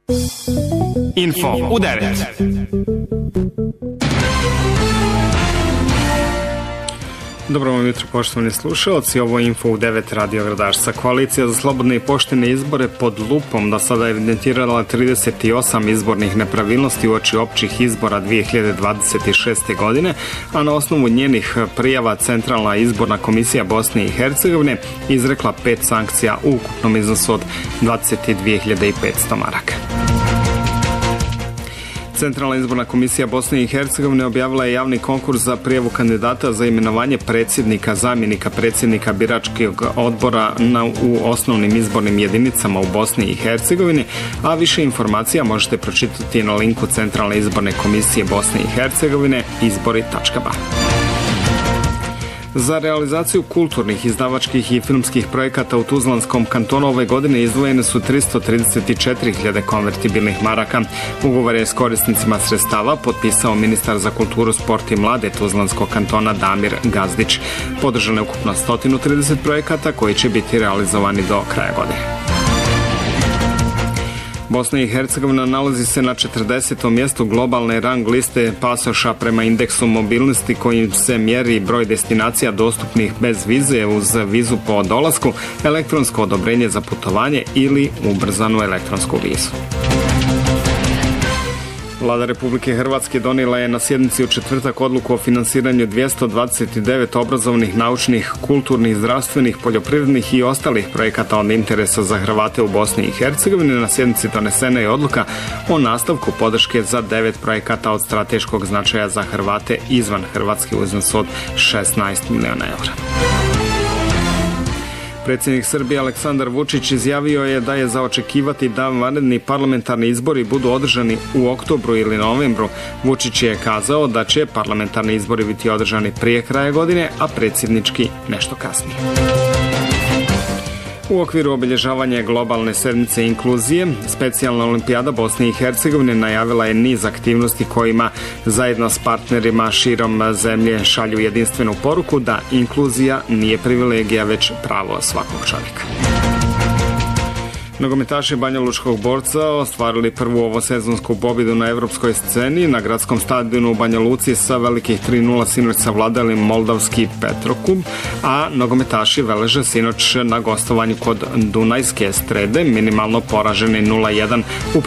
Info u 9. Dobro vam jutro, poštovani slušalci. Ovo je Info u 9 Radio Gradašca. Koalicija za slobodne i poštene izbore pod lupom da sada evidentirala 38 izbornih nepravilnosti uoči općih izbora 2026. godine, a na osnovu njenih prijava Centralna izborna komisija Bosne i Hercegovine izrekla 5 sankcija u ukupnom iznosu od 22.500 maraka. Centralna izborna komisija Bosne i Hercegovine objavila je javni konkurs za prijavu kandidata za imenovanje predsjednika, zamjenika predsjednika biračkog odbora u osnovnim izbornim jedinicama u Bosni i Hercegovini, a više informacija možete pročitati na linku Centralne izborne komisije Bosne i Hercegovine izbori.ba. Za realizaciju kulturnih, izdavačkih i filmskih projekata u Tuzlanskom kantonu ove godine izdvojene su 334.000 konvertibilnih maraka. Ugovor je s korisnicima sredstava potpisao ministar za kulturu, sport i mlade Tuzlanskog kantona Damir Gazdić. Podržano je ukupno 130 projekata koji će biti realizovani do kraja godine. Bosna i Hercegovina nalazi se na 40. mjestu globalne rang liste pasoša prema indeksu mobilnosti kojim se mjeri broj destinacija dostupnih bez vize uz vizu po dolasku, elektronsko odobrenje za putovanje ili ubrzanu elektronsku vizu. Vlada Republike Hrvatske donijela je na sjednici u četvrtak odluku o finansiranju 229 obrazovnih, naučnih, kulturnih, zdravstvenih, poljoprivrednih i ostalih projekata od interesa za Hrvate u Bosni i Hercegovini. Na sjednici donesena je odluka o nastavku podrške za 9 projekata od strateškog značaja za Hrvate izvan Hrvatske u iznosu od 16 milijuna eura. Predsjednik Srbije Aleksandar Vučić izjavio je da je za očekivati da vanredni parlamentarni izbori budu održani u oktobru ili novembru. Vučić je kazao da će parlamentarni izbori biti održani prije kraja godine, a predsjednički nešto kasnije. U okviru obilježavanja globalne sedmice inkluzije, specijalna olimpijada Bosne i Hercegovine najavila je niz aktivnosti kojima zajedno s partnerima širom zemlje šalju jedinstvenu poruku da inkluzija nije privilegija već pravo svakog čovjeka. Nogometaši Banjalučkog Borca ostvarili prvu ovosezonsku pobjedu na evropskoj sceni. Na gradskom stadionu u Banja Luci sa velikih 3:0 sinoć savladali moldavski Petrokub, a nogometaši Veleže sinoć na gostovanju kod Dunajske Strede minimalno poraženi 0:1 u